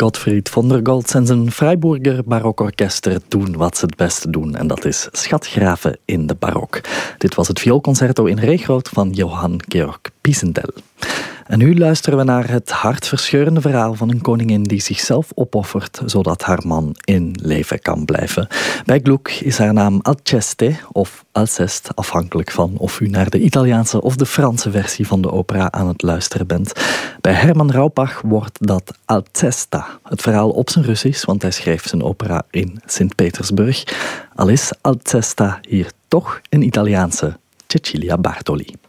Gottfried von der Goltz en zijn Freiburger barokorkester doen wat ze het beste doen. En dat is schatgraven in de barok. Dit was het vioolconcerto in re groot van Johann Georg Pisendel. En nu luisteren we naar het hartverscheurende verhaal van een koningin die zichzelf opoffert zodat haar man in leven kan blijven. Bij Gluck is haar naam Alceste of Alceste, afhankelijk van of u naar de Italiaanse of de Franse versie van de opera aan het luisteren bent. Bij Herman Raupach wordt dat Alcesta. Het verhaal op zijn Russisch, want hij schreef zijn opera in Sint-Petersburg. Al is Alcesta hier toch een Italiaanse Cecilia Bartoli.